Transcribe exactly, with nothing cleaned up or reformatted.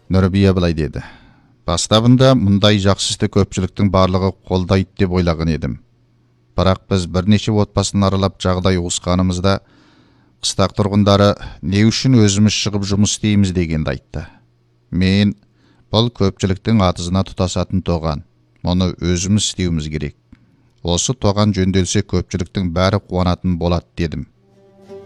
Нұрбия былай деді. Бастабында мұндай жақсы істі көпшіліктің барлығы қолдайды деп ойлаған едім. Бірақ біз бірнеше отбасын аралап жағдай ұғысқанымызда қыстақ тұрғындары не үшін өзіміз шығып жұмыс істейміз дегенді айтты. Мен бұл көпшіліктің атызына тұтасатын тоған. Мұны өзіміз істеуіміз керек. Осы тоған жөнделсе көпшіліктің бәрі қуанатын болады дедім.